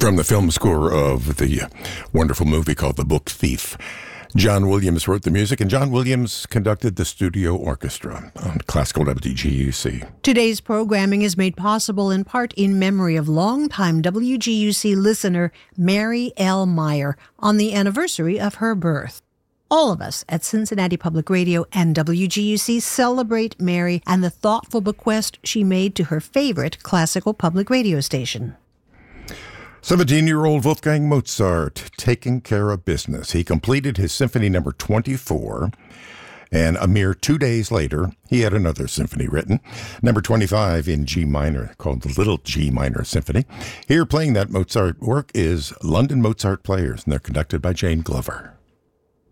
from the film score of the wonderful movie called The Book Thief. John Williams wrote the music, and John Williams conducted the studio orchestra on classical WGUC. Today's programming is made possible in part in memory of longtime WGUC listener Mary L. Meyer on the anniversary of her birth. All of us at Cincinnati Public Radio and WGUC celebrate Mary and the thoughtful bequest she made to her favorite classical public radio station. 17-year-old Wolfgang Mozart taking care of business. He completed his Symphony No. 24, and a mere 2 days later, he had another symphony written, No. 25 in G minor, called the Little G Minor Symphony. Here playing that Mozart work is London Mozart Players, and they're conducted by Jane Glover.